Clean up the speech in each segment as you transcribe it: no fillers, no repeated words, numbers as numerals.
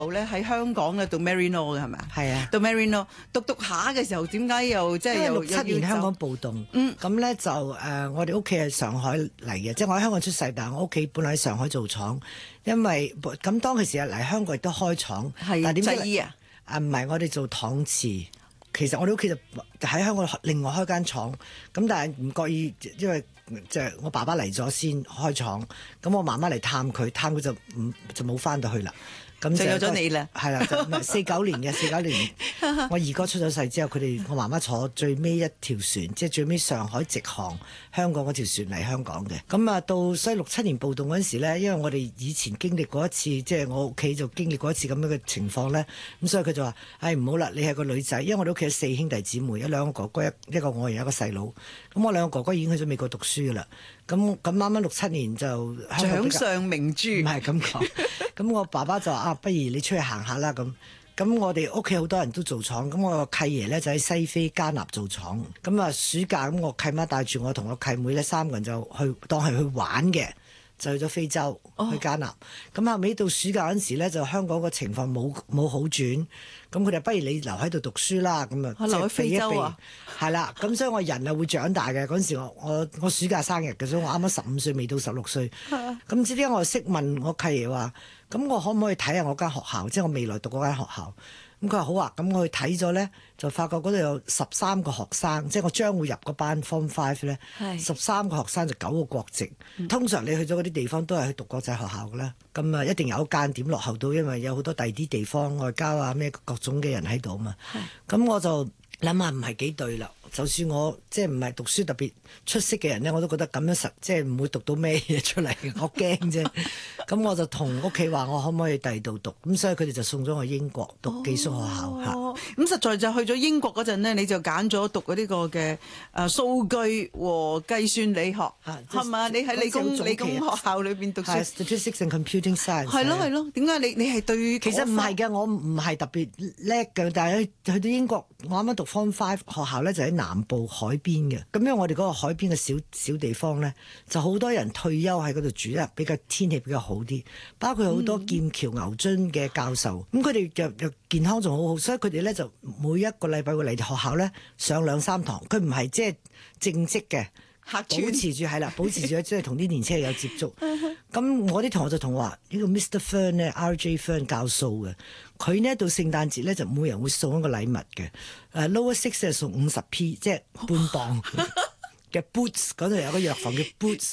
咧喺香港咧讀 Maryknoll 嘅係咪啊？ 係啊， 讀 Maryknoll 讀下嘅時候，點解又即係因為又 67年香港暴動，咁咧就我哋屋企係上海嚟嘅，即係我喺香港出世，但係我屋企本來喺上海做廠，因為咁當其時嚟香港亦都開廠，但係點知製衣啊？ 唔係，我哋做搪瓷。其實我哋屋企就喺香港另外開間廠，咁但係唔覺意，因為即係我爸爸嚟咗先開廠，咁我媽媽嚟探佢就冇翻到去啦。咁就有咗你啦， 係啦，就49年嘅49年，我二哥出咗世之後，我媽媽坐最尾一條船，即係最尾上海直航香港嗰條船嚟香港嘅。咁啊，所以67年暴動嗰陣時咧，因為我哋以前經歷過一次，即係我屋企就經歷過一次咁樣嘅情況咧，咁所以佢就話：唔好啦，你係個女仔，因為我哋屋企有4兄弟姊妹，有2個哥哥，一個我，有一個細佬。咁我2個哥哥已經去咗美國讀書噶啦。咁啱啱67年就掌上明珠， 唔係咁講。咁我爸爸就話：不如你出去行下啦咁。咁我哋屋企好多人都做廠，咁我個契爺咧就喺西非加納做廠。咁啊暑假咁我契媽帶住我同我契妹咧3個人就去當係去玩嘅，就去咗非洲去加納。咁後尾到暑假嗰陣時咧，就香港個情況冇好轉。咁佢哋不如你留喺度讀書啦，咁啊留喺非洲啊， 係啦。咁所以我人啊會長大嘅。嗰陣時我暑假生日嘅，所以我啱啱15歲未到16歲。咁唔知點解我識問我契爺話，咁我可唔可以睇下我間學校，即係我未來讀嗰間學校？咁佢話好啊，咁我去睇咗咧，就發覺嗰度有13個學生，即係我將會入嗰班 Form 5咧，13個學生就9個國籍。通常你去咗嗰啲地方都係去讀國際學校嘅啦，咁啊一定有一間點落後到，因為有好多第二啲地方外交啊咩各種嘅人喺度啊嘛。咁我就諗下唔係幾對啦。就算我即係唔係讀書特別出色嘅人咧，我都覺得咁樣即係唔會讀到咩嘢出嚟，我驚啫。咁我就同屋企話我可唔可以第二度讀，咁所以佢哋就送咗我英國讀寄宿學校嚇。 咁實在就去咗英國嗰陣咧，你就揀咗讀嗰啲個嘅數據和計算理學係嘛？你喺理工學校裏邊讀書 Statistics and Computing Science 係咯？點解你係對？ 其實唔係嘅，我唔係特別叻嘅，但係去到英國，我啱啱讀 Form 5學校咧就喺南部海邊嘅，咁因為我哋嗰個海邊嘅小地方咧，就好多人退休喺嗰度住啦，比較天氣比較好啲，包括好多劍橋牛津嘅教授，咁佢哋就健康仲好好，所以佢哋咧就每一個禮拜會嚟學校咧上2-3堂，佢唔係即係正職嘅，保持住係啦，保持住即係同啲年青人有接觸。咁我啲同學就同我話呢個 Mr. Fern 咧 ，R.J. Fern 教數嘅，佢呢到聖誕節咧就每人會送一個禮物嘅，Lower Six 係送50p，即係半磅嘅 Boots， 嗰度有個藥房叫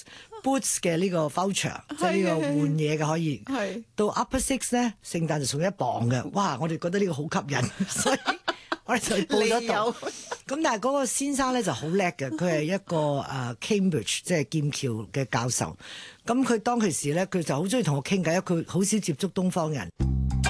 Boots 嘅呢個 voucher， 即係呢個換嘢嘅可以。到 Upper Six 咧，聖誕就送1磅嘅，哇！我哋覺得呢個好吸引，所以我哋就報咗讀。咁但係嗰個先生咧就好叻嘅，佢係一個Cambridge 即係劍橋嘅教授。咁佢當其時咧，佢就好中意同我傾偈，因為佢好少接觸東方人。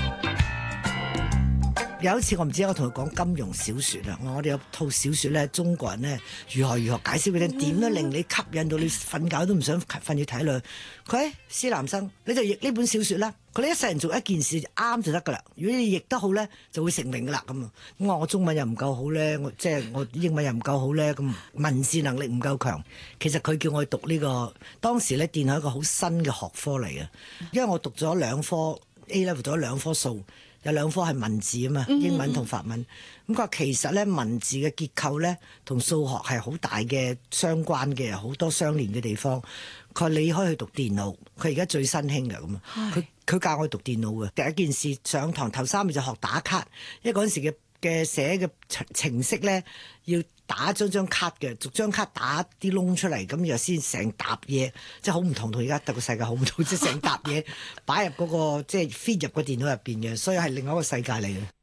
有一次我唔知我同佢講金庸小説啊，我哋有套小説咧，中國人咧如何解釋俾你聽，點樣令你吸引到你瞓覺都唔想瞓住睇落去。佢施南生，你就譯呢本小説啦。佢哋一世人做一件事啱就得噶啦。如果你譯得好咧，就會成名噶啦咁啊。咁我中文又唔夠好咧，我英文又唔夠好咧，咁文字能力唔夠強。其實佢叫我讀呢個，當時咧電係一個好新嘅學科嚟嘅，因為我讀咗2科 A level 讀咗2科數。有2科係文字啊嘛，英文同法文。咁佢話其實咧文字嘅結構咧同數學係好大嘅相關嘅，好多相連嘅地方。佢話你可以去讀電腦，佢而家最新興嘅咁啊。佢教我去讀電腦嘅。第一件事上堂頭3日就學打卡，因為嗰陣時嘅寫嘅程式咧要打張卡嘅，逐張卡打啲窿出嚟，咁又先成沓嘢，即係好唔同而家個世界好唔同，即係成沓嘢擺入嗰個即係 feed 入個電腦入邊嘅，所以係另外一個世界嚟嘅。